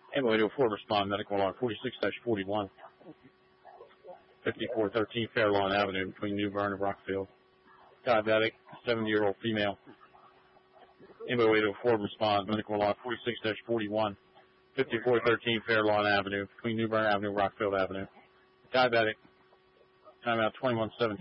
Ambulance 4 respond, medical log 46-41. 5413 Fairlawn Avenue between New Bern and Rockfield. Diabetic, 70-year-old female. Ambulance 4 respond, medical log 46-41. 5413 Fairlawn Avenue between New Bern Avenue and Rockfield Avenue. Diabetic, timeout 2117.